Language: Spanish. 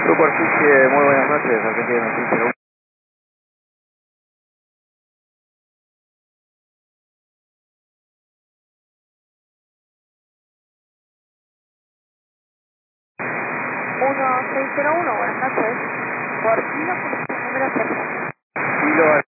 Grupo Arciche, muy buenas noches, Argentina 601. 1601, buenas noches. Por kilo, número 3. Kilo